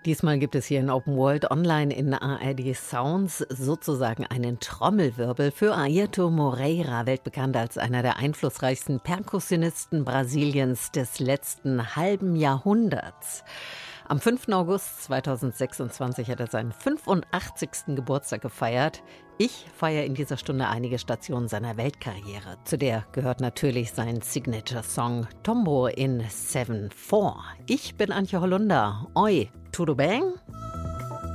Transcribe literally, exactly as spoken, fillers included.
Diesmal gibt es hier in Open World Online in A R D Sounds sozusagen einen Trommelwirbel für Airto Moreira, weltbekannt als einer der einflussreichsten Perkussionisten Brasiliens des letzten halben Jahrhunderts. Am fünften August zweitausendsechsundzwanzig hat er seinen fünfundachtzigsten Geburtstag gefeiert. Ich feiere in dieser Stunde einige Stationen seiner Weltkarriere. Zu der gehört natürlich sein Signature-Song Tombo in sieben vier. Ich bin Antje Hollunder. Oi, tudo bem?